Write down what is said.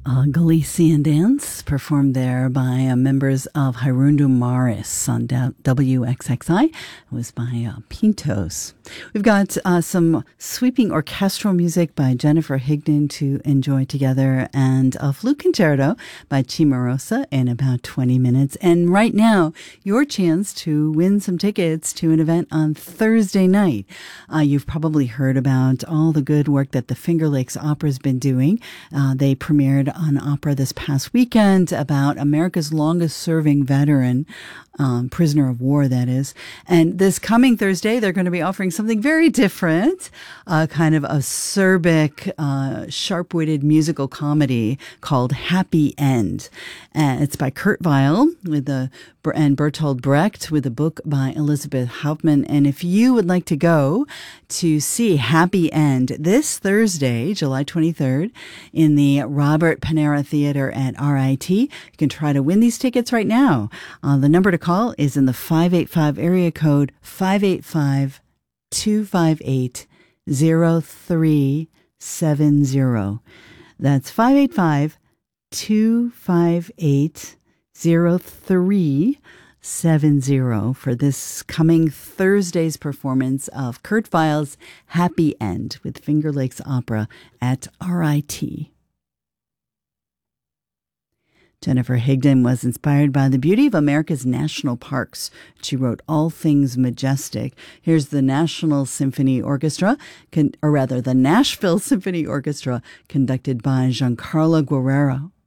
Galician dance performed there by members of Hirundum Maris on WXXI. It was by Pintos. We've got some sweeping orchestral music by Jennifer Higdon to enjoy together, and a flute concerto by Cimarosa in about 20 minutes. And right now, your chance to win some tickets to an event on Thursday night. You've probably heard about all the good work that the Finger Lakes Opera has been doing. They premiered on opera this past weekend about America's longest serving veteran, prisoner of war, that is. And this coming Thursday, they're going to be offering something very different, kind of a acerbic, sharp-witted musical comedy called Happy End. It's by Kurt Weill and Bertolt Brecht, with a book by Elizabeth Hauptmann. And if you would like to go to see Happy End this Thursday, July 23rd, in the Robert Panera Theater at RIT, you can try to win these tickets right now. The number to call is in the 585 area code 585-258-0370. That's 585-258-0370 for this coming Thursday's performance of Kurt Weill's Happy End with Finger Lakes Opera at RIT. Jennifer Higdon was inspired by the beauty of America's national parks. She wrote All Things Majestic. Here's the National Symphony Orchestra, the Nashville Symphony Orchestra, conducted by Giancarlo Guerrero.